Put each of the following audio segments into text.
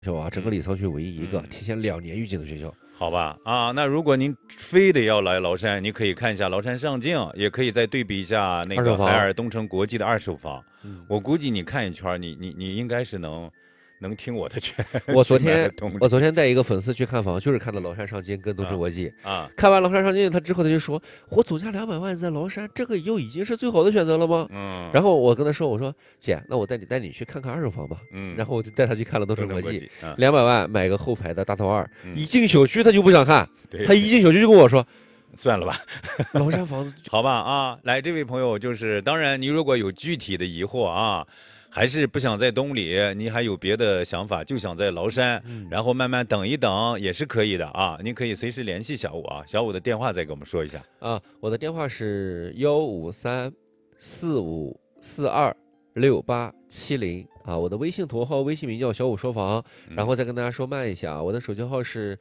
校啊，整个里仓区唯一一个提前2年预警的学校。 好吧，啊，那如果您非得要来崂山，你可以看一下崂山上境，也可以再对比一下那个海尔东城国际的2手房。我估计你看一圈，你应该是能听我的劝。 我昨天带一个粉丝去看房，就是看到崂山上境跟东城国际啊。 看完崂山上境，他之后他就说，我总价200万在崂山，这个又已经是最好的选择了吗？然后我跟他说，我说姐，那我带你去看看2手房吧。然后我就带他去看了东城国际，200万买个后排的大套2，一进小区他就不想看，他一进小区就跟我说。 算了吧， 崂山房子好吧啊，来这位朋友就是，当然你如果有具体的疑惑啊，还是不想在东里，你还有别的想法，就想在崂山，然后慢慢等一等也是可以的啊，您可以随时联系小武啊，小武的电话再给我们说一下啊，我的电话是15345426870啊，我的微信头号微信名叫小武说房，然后再跟大家说慢一下啊，我的手机号是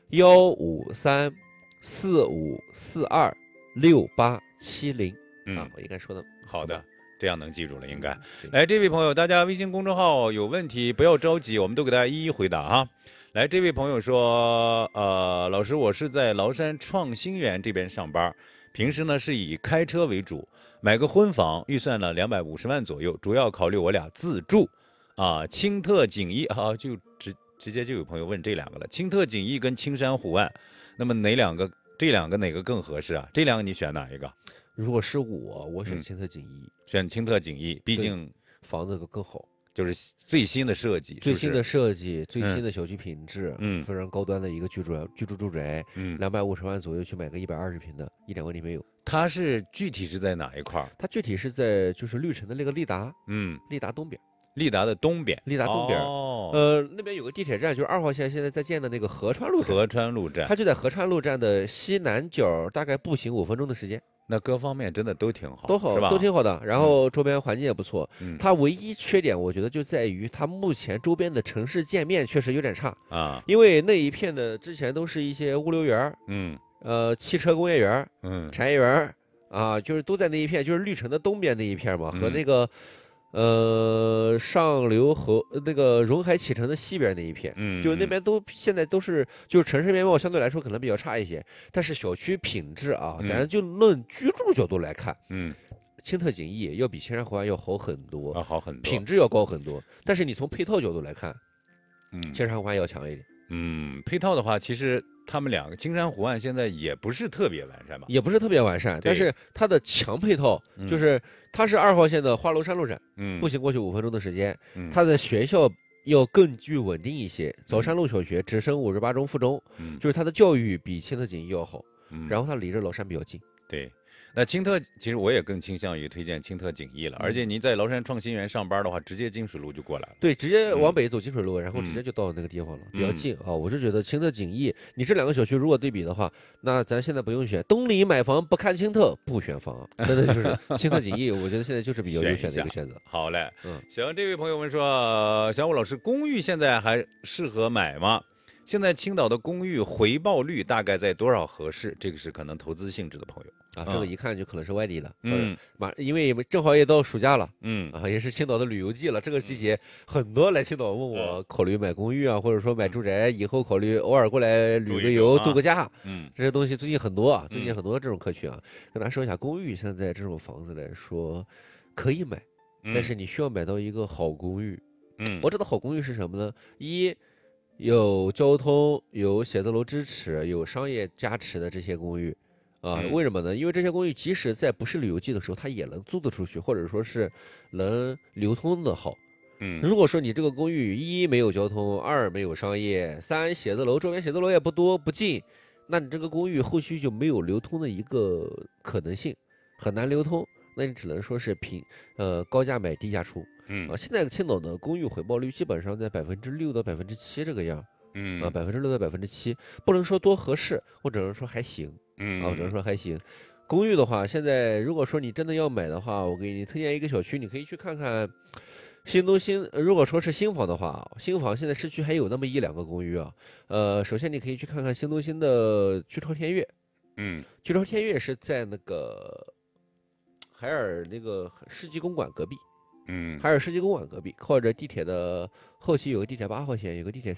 15345426870啊，我应该说的好的。这样能记住了，应该。来，这位朋友，大家微信公众号有问题不要着急，我们都给大家一一回答啊。来，这位朋友说，老师，我是在崂山创新园这边上班，平时呢是以开车为主，买个婚房，预算了250万左右，主要考虑我俩自住啊。青特锦逸啊，就直接就有朋友问这2个了，青特锦逸跟青山湖岸，那么这两个哪个更合适啊？这2个你选哪一个？ 如果是我选青特锦逸， 选青特锦逸，毕竟房子更好， 就是最新的设计， 最新的小区品质，非常高端的一个居住住宅，250万左右去买个120平的，一点问题没有。 它是具体是在哪一块？ 它具体是在就是绿城的那个利达，利达东边。 利达的东边， 那边有个地铁站，就是2号线现在在建的那个合川路站，它就在合川路站的西南角，大概步行5分钟的时间。 那各方面真的都挺好， 是吧？都挺好的。然后周边环境也不错，它唯一缺点我觉得就在于它目前周边的城市界面确实有点差啊， 因为那一片的之前都是一些物流园，汽车工业园，产业园啊，就是都在那一片，就是绿城的东边那一片嘛，和那个。上流和那个荣海启城的西边那一片，就那边现在都是，就是城市面貌相对来说可能比较差一些，但是小区品质啊，咱就论居住角度来看，青特锦逸要比青山湖岸要好很多， 好很多， 品质要高很多，但是你从配套角度来看，青山湖岸要强一点。 配套的话，其实他们2个青山湖岸现在也不是特别完善吧？ 也不是特别完善，但是它的强配套就是它是2号线的花楼山路站，步行过去5分钟的时间，它的学校要更具稳定一些，枣山路小学直升58中附中，就是它的教育比青特锦逸要好，然后它离着崂山比较近。 对。那青特其实我也更倾向于推荐青特锦逸了，而且您在崂山创新园上班的话，直接金水路就过来了。 对，直接往北走金水路，然后直接就到那个地方了，比较近啊。我是觉得青特锦逸，你这2个小区如果对比的话，那咱现在不用选东里买房，不看青特不选房，真的就是青特锦逸，我觉得现在就是比较优选的一个选择。 好嘞，行，这位朋友们说，小武老师，公寓现在还适合买吗？现在青岛的公寓回报率大概在多少合适？这个是可能投资性质的朋友啊，这个一看就可能是外地的，因为正好也到暑假了，也是青岛的旅游季了。这个季节很多来青岛问我考虑买公寓啊，或者说买住宅，以后考虑偶尔过来旅个游、度个假，这些东西最近很多这种客群啊。跟大家说一下，公寓现在这种房子来说可以买，但是你需要买到一个好公寓。我指的好公寓是什么呢？有交通、有写字楼支持、有商业加持的这些公寓，为什么呢？因为这些公寓即使在不是旅游季的时候，它也能租得出去，或者说是能流通的好。如果说你这个公寓1没有交通，2没有商业，3写字楼周边写字楼也不多不近，那你这个公寓后续就没有流通的一个可能性，很难流通。那你只能说是高价买低价出。现在青岛的公寓回报率基本上在6%到7%这个样，6%到7%，不能说多合适，我只能说还行，我只能说还行。公寓的话，现在如果说你真的要买的话，我给你推荐一个小区，你可以去看看新东新。如果说是新房的话，新房现在市区还有那么1-2个公寓啊。首先你可以去看看新东新的居超天悦，居超天悦是在那个海尔那个世纪公馆隔壁。 嗯， 还是世纪公馆隔壁，靠着地铁的后期有个地铁8号线，有个地铁